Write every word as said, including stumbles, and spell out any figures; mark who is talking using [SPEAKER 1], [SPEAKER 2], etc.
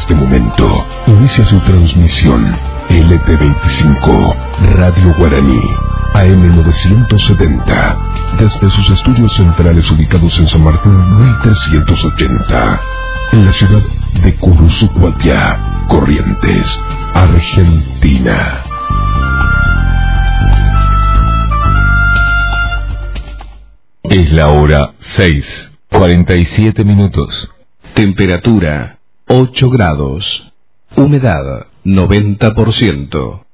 [SPEAKER 1] este momento inicia su transmisión L T veinticinco Radio Guaraní A M novecientos setenta desde sus estudios centrales ubicados en San Martín mil trescientos ochenta en la ciudad de Curuzucuatía, Corrientes, Argentina.
[SPEAKER 2] Es la hora seis, cuarenta y siete minutos.
[SPEAKER 3] Temperatura ocho grados. Humedad noventa por ciento.